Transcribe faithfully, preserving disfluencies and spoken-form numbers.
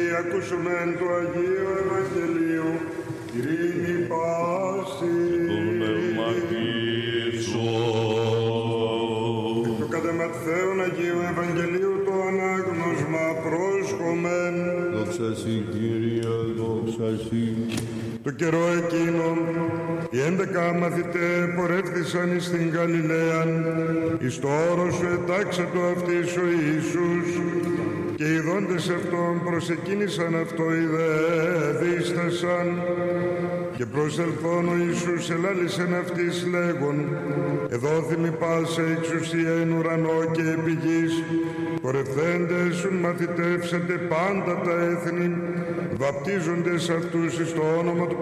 ακούσομεν του Αγίου Ευαγγελίου, ειρήνη πάση. Εκ του κατά Ματθαίον Αγίου Ευαγγελίου το ανάγνωσμα πρόσχομεν. Δόξα σοι, Κύριε, δόξα σοι. Το καιρό εκείνο, οι έντεκα μαθητέ πορεύθησαν εις την Γαλιλαίαν, εις το όρος σου ετάξατο αυτής ο Ιησούς, και οι ειδώντες αυτόν προσεκίνησαν αυτό, οι δε δίστασαν, και προσελθόν ο Ιησούς ελάλησεν αυτής λέγον, εδόθημη πάσα εξουσία εν ουρανό και επί γης, πορευθέντες σουν μαθητεύσετε πάντα τα έθνη, βαπτίζοντες αυτούς εις το όνομα του